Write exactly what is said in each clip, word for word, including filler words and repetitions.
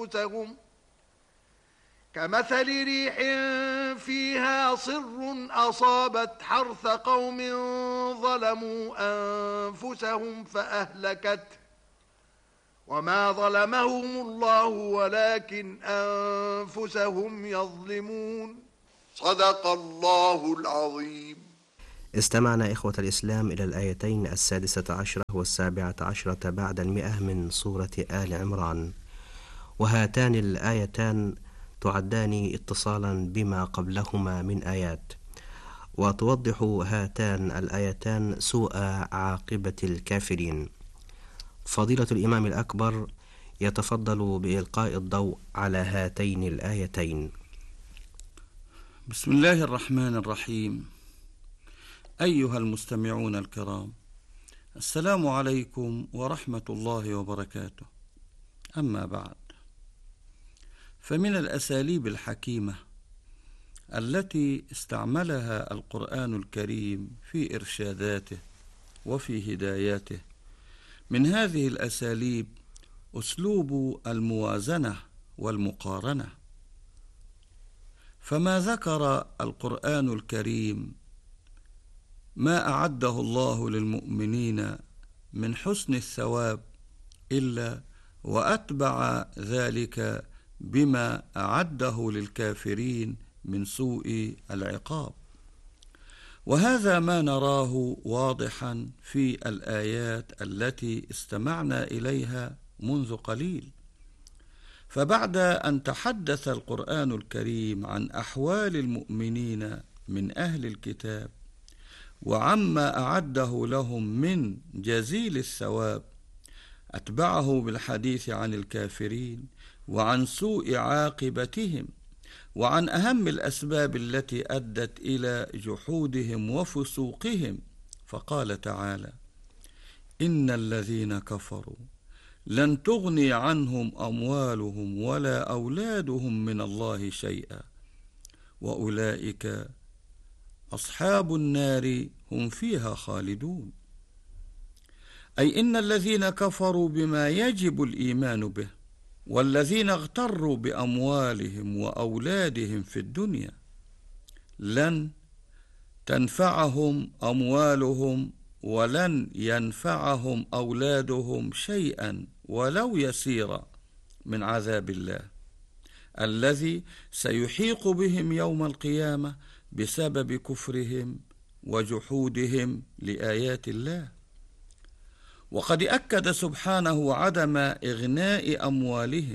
أنفسهم كمثل ريح فيها صر أصابت حرث قوم ظلموا أنفسهم فأهلكته وما ظلمهم الله ولكن أنفسهم يظلمون. صدق الله العظيم. استمعنا إخوة الإسلام إلى الآيتين السادسة عشرة والسابعة عشرة بعد المئة من سورة آل عمران، وهاتان الآيتان تعدان اتصالا بما قبلهما من آيات، وتوضح هاتان الآيتان سوء عاقبة الكافرين. فضيلة الإمام الأكبر يتفضل بإلقاء الضوء على هاتين الآيتين. بسم الله الرحمن الرحيم. أيها المستمعون الكرام، السلام عليكم ورحمة الله وبركاته. أما بعد، فمن الأساليب الحكيمة التي استعملها القرآن الكريم في إرشاداته وفي هداياته، من هذه الأساليب أسلوب الموازنة والمقارنة. فما ذكر القرآن الكريم ما أعده الله للمؤمنين من حسن الثواب إلا وأتبع ذلك بما أعده للكافرين من سوء العقاب، وهذا ما نراه واضحا في الآيات التي استمعنا إليها منذ قليل. فبعد أن تحدث القرآن الكريم عن أحوال المؤمنين من أهل الكتاب وعما أعده لهم من جزيل الثواب، أتبعه بالحديث عن الكافرين وعن سوء عاقبتهم وعن أهم الأسباب التي أدت إلى جحودهم وفسوقهم، فقال تعالى: إن الذين كفروا لن تغني عنهم أموالهم ولا أولادهم من الله شيئا وأولئك أصحاب النار هم فيها خالدون. أي إن الذين كفروا بما يجب الإيمان به، والذين اغتروا بأموالهم وأولادهم في الدنيا، لن تنفعهم أموالهم ولن ينفعهم أولادهم شيئا ولو يسيرا من عذاب الله الذي سيحيق بهم يوم القيامة بسبب كفرهم وجحودهم لآيات الله. وقد أكد سبحانه عدم إغناء أموالهم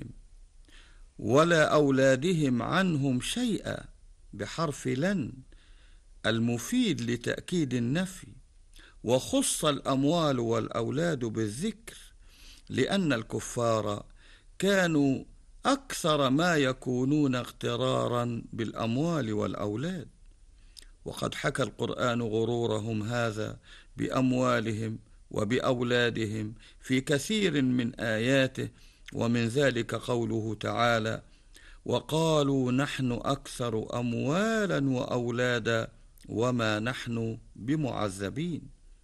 ولا أولادهم عنهم شيئا بحرف لن المفيد لتأكيد النفي، وخص الأموال والأولاد بالذكر لأن الكفار كانوا أكثر ما يكونون اغترارا بالأموال والأولاد، وقد حكى القرآن غرورهم هذا بأموالهم وبأولادهم في كثير من آياته، ومن ذلك قوله تعالى: وقالوا نحن أكثر أموالا وأولادا وما نحن بمعذبين.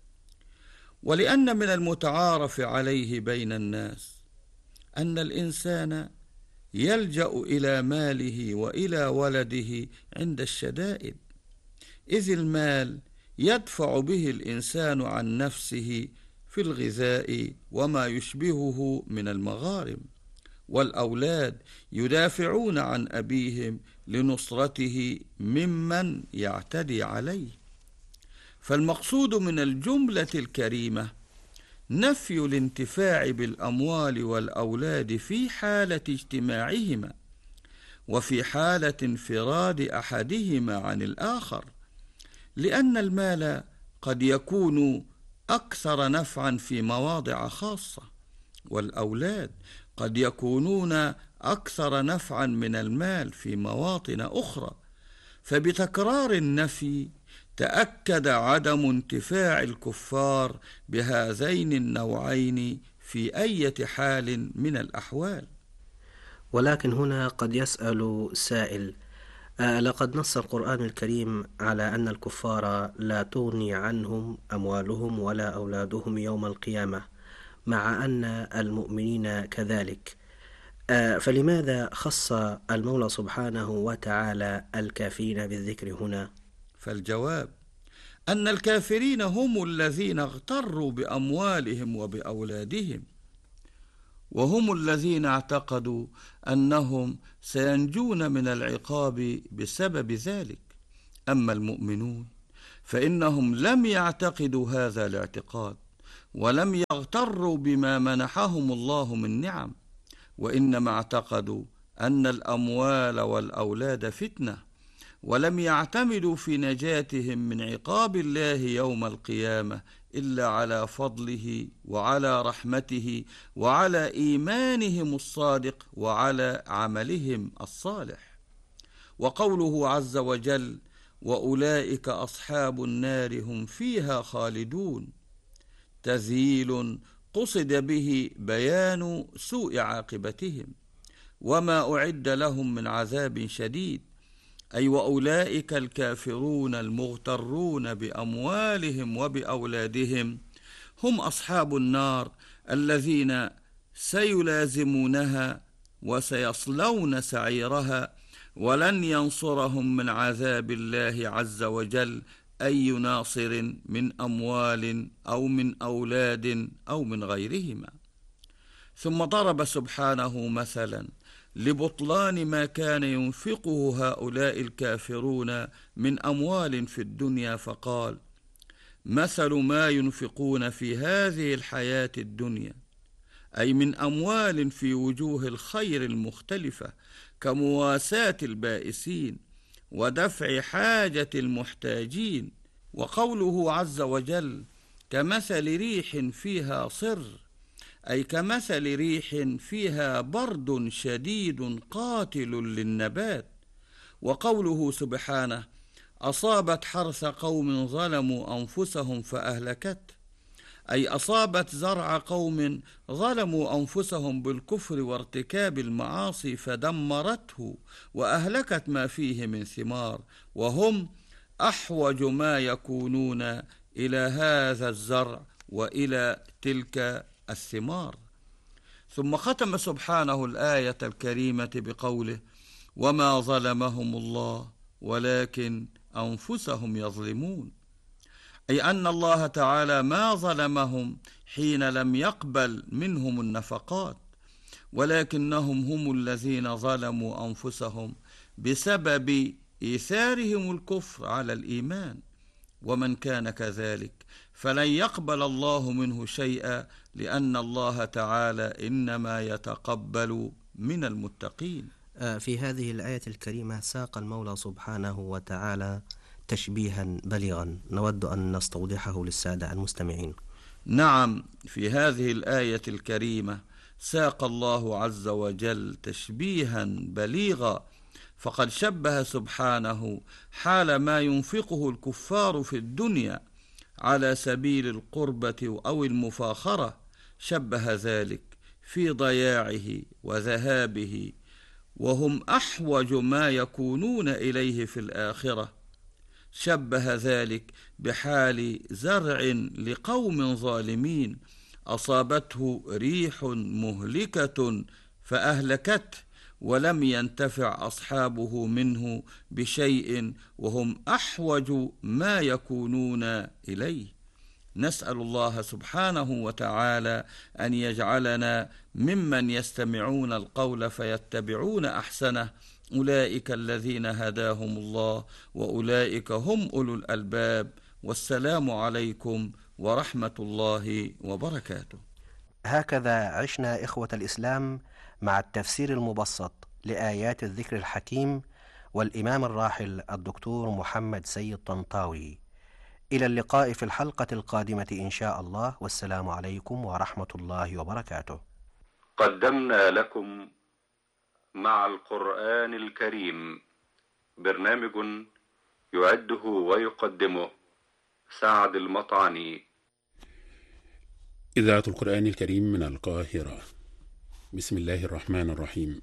ولأن من المتعارف عليه بين الناس أن الإنسان يلجأ إلى ماله وإلى ولده عند الشدائد، إذ المال يدفع به الإنسان عن نفسه في الغذاء وما يشبهه من المغارم، والأولاد يدافعون عن أبيهم لنصرته ممن يعتدي عليه. فالمقصود من الجملة الكريمة نفي الانتفاع بالأموال والأولاد في حالة اجتماعهما وفي حالة انفراد أحدهما عن الآخر، لأن المال قد يكون أكثر نفعا في مواضع خاصة، والأولاد قد يكونون أكثر نفعا من المال في مواطن أخرى. فبتكرار النفي تأكد عدم انتفاع الكفار بهذين النوعين في أي حال من الأحوال. ولكن هنا قد يسأل سائل: لقد نص القرآن الكريم على أن الكفار لا تغني عنهم أموالهم ولا أولادهم يوم القيامة، مع أن المؤمنين كذلك، فلماذا خص المولى سبحانه وتعالى الكافرين بالذكر هنا؟ فالجواب أن الكافرين هم الذين اغتروا بأموالهم وبأولادهم، وهم الذين اعتقدوا أنهم سينجون من العقاب بسبب ذلك. أما المؤمنون فإنهم لم يعتقدوا هذا الاعتقاد، ولم يغتروا بما منحهم الله من نعم، وإنما اعتقدوا أن الأموال والأولاد فتنة، ولم يعتمدوا في نجاتهم من عقاب الله يوم القيامة إلا على فضله وعلى رحمته وعلى إيمانهم الصادق وعلى عملهم الصالح. وقوله عز وجل: وأولئك أصحاب النار هم فيها خالدون، تذييل قصد به بيان سوء عاقبتهم وما أعد لهم من عذاب شديد، أي وأولئك الكافرون المغترون بأموالهم وبأولادهم هم أصحاب النار الذين سيلازمونها وسيصلون سعيرها، ولن ينصرهم من عذاب الله عز وجل أي ناصر من أموال أو من أولاد أو من غيرهما. ثم ضرب سبحانه مثلا لبطلان ما كان ينفقه هؤلاء الكافرون من أموال في الدنيا، فقال: مثل ما ينفقون في هذه الحياة الدنيا، أي من أموال في وجوه الخير المختلفة كمواساة البائسين ودفع حاجة المحتاجين. وقوله عز وجل: كمثل ريح فيها صر، أي كمثل ريح فيها برد شديد قاتل للنبات. وقوله سبحانه: أصابت حرث قوم ظلموا أنفسهم فأهلكته، أي أصابت زرع قوم ظلموا أنفسهم بالكفر وارتكاب المعاصي فدمرته وأهلكت ما فيه من ثمار، وهم أحوج ما يكونون إلى هذا الزرع وإلى تلك الثمار. ثم ختم سبحانه الآية الكريمة بقوله: وما ظلمهم الله ولكن أنفسهم يظلمون، أي أن الله تعالى ما ظلمهم حين لم يقبل منهم النفقات، ولكنهم هم الذين ظلموا أنفسهم بسبب إيثارهم الكفر على الإيمان. ومن كان كذلك فلن يقبل الله منه شيئا، لأن الله تعالى إنما يتقبل من المتقين. في هذه الآية الكريمة ساق المولى سبحانه وتعالى تشبيها بليغا نود أن نستوضحه للسادة المستمعين. نعم، في هذه الآية الكريمة ساق الله عز وجل تشبيها بليغا، فقد شبه سبحانه حال ما ينفقه الكفار في الدنيا على سبيل القربة أو المفاخرة، شبه ذلك في ضياعه وذهابه، وهم أحوج ما يكونون إليه في الآخرة. شبه ذلك بحال زرع لقوم ظالمين أصابته ريح مهلكة فأهلكته، ولم ينتفع أصحابه منه بشيء وهم أحوج ما يكونون إليه. نسأل الله سبحانه وتعالى أن يجعلنا ممن يستمعون القول فيتبعون أحسنه، أولئك الذين هداهم الله وأولئك هم أولو الألباب. والسلام عليكم ورحمة الله وبركاته. هكذا عشنا إخوة الإسلام مع التفسير المبسط لآيات الذكر الحكيم والإمام الراحل الدكتور محمد سيد طنطاوي. إلى اللقاء في الحلقة القادمة إن شاء الله، والسلام عليكم ورحمة الله وبركاته. قدمنا لكم مع القرآن الكريم برنامج يعده ويقدمه سعد المطعني. إذاعة القرآن الكريم من القاهرة. بسم الله الرحمن الرحيم.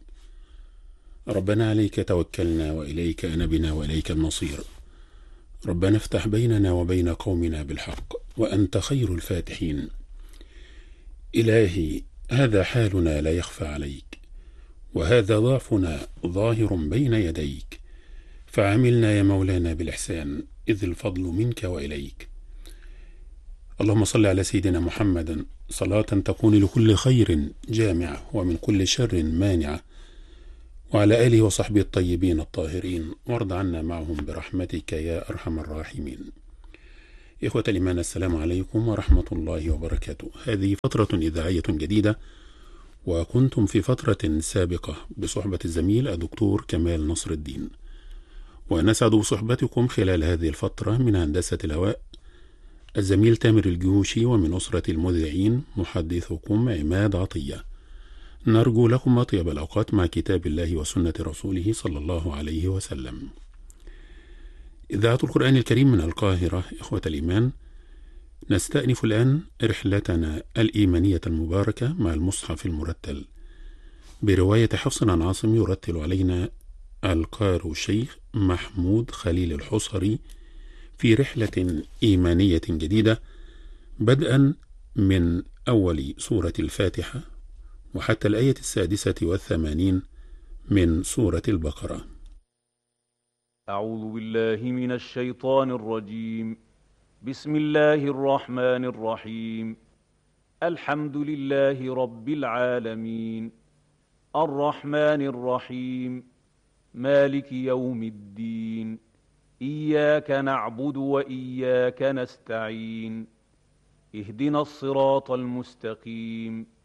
ربنا عليك توكلنا وإليك أنبنا وإليك المصير. ربنا افتح بيننا وبين قومنا بالحق وأنت خير الفاتحين. إلهي، هذا حالنا لا يخفى عليك، وهذا ضعفنا ظاهر بين يديك، فعاملنا يا مولانا بالإحسان، إذ الفضل منك وإليك. اللهم صل على سيدنا محمد صلاة تكون لكل خير جامعة ومن كل شر مانعة، وعلى آله وصحبه الطيبين الطاهرين، وارض عنا معهم برحمتك يا أرحم الراحمين. إخوة الإيمان، السلام عليكم ورحمة الله وبركاته. هذه فترة إذاعية جديدة، وكنتم في فترة سابقة بصحبة الزميل الدكتور كمال نصر الدين، ونسعد بصحبتكم خلال هذه الفترة من هندسة الهواء الزميل تامر الجيوشي، ومن أسرة المذيعين محدثكم عماد عطية. نرجو لكم أطيب الأوقات مع كتاب الله وسنة رسوله صلى الله عليه وسلم. إذاعة القرآن الكريم من القاهرة. إخوة الإيمان، نستأنف الآن رحلتنا الإيمانية المباركة مع المصحف المرتل برواية حفص عن عاصم، يرتل علينا القارئ الشيخ محمود خليل الحصري في رحلة إيمانية جديدة، بدءا من أول سورة الفاتحة وحتى الآية السادسة والثمانين من سورة البقرة. أعوذ بالله من الشيطان الرجيم. بسم الله الرحمن الرحيم. الحمد لله رب العالمين، الرحمن الرحيم، مالك يوم الدين، إياك نعبد وإياك نستعين، اهدنا الصراط المستقيم،